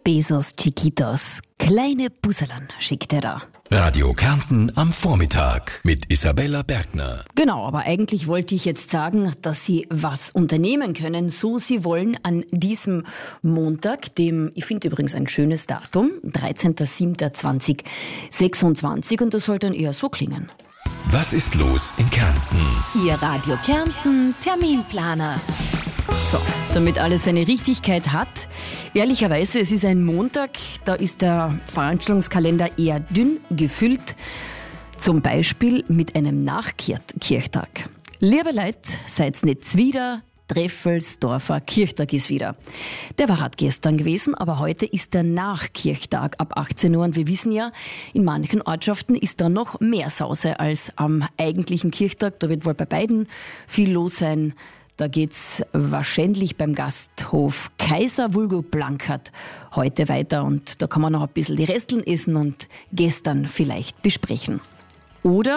Bezos Chiquitos. Kleine Busserln schickt er da. Radio Kärnten am Vormittag mit Isabella Bergner. Genau, aber eigentlich wollte ich jetzt sagen, dass Sie was unternehmen können, so Sie wollen an diesem Montag, ich finde übrigens ein schönes Datum, 13.07.2026, und das soll dann eher so klingen. Was ist los in Kärnten? Ihr Radio Kärnten Terminplaner. So, damit alles seine Richtigkeit hat. Ehrlicherweise, es ist ein Montag, da ist der Veranstaltungskalender eher dünn gefüllt. Zum Beispiel mit einem Nachkirchtag. Liebe Leute, seid's nicht zwider, Treffelsdorfer Kirchtag ist wieder. Der war halt gestern gewesen, aber heute ist der Nachkirchtag ab 18 Uhr. Und wir wissen ja, in manchen Ortschaften ist da noch mehr Sause als am eigentlichen Kirchtag. Da wird wohl bei beiden viel los sein. Da geht's wahrscheinlich beim Gasthof Kaiser Vulgo Blankert heute weiter. Und da kann man noch ein bisschen die Resteln essen und gestern vielleicht besprechen. Oder